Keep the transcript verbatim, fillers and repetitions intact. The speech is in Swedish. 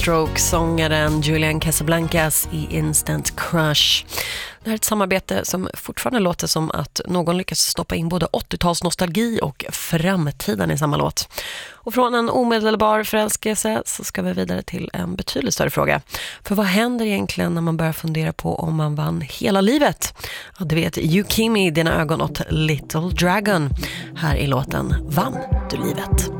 Stroke-sångaren Julian Casablancas i Instant Crush. Det här är ett samarbete som fortfarande låter som att någon lyckas stoppa in både åttio-tals nostalgi och framtiden i samma låt. Och från en omedelbar förälskelse så ska vi vidare till en betydligt större fråga. För vad händer egentligen när man börjar fundera på om man vann hela livet? Ja, det vet Yukimi i dina ögon åt Little Dragon. Här i låten Vann du livet?